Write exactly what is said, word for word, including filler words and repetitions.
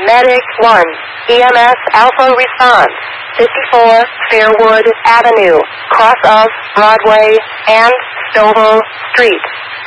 Medic one, E M S Alpha response, fifty-four Fairwood Avenue, cross of Broadway and Stovall Street.